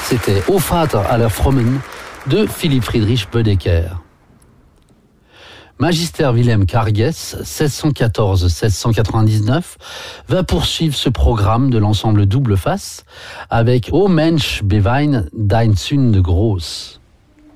C'était O Vater aller Frommen de Philipp Friedrich Boedeker. Magister Wilhelm Karges, 1614-1699, va poursuivre ce programme de l'ensemble double face avec O Mensch, bewein dein Sünde groß.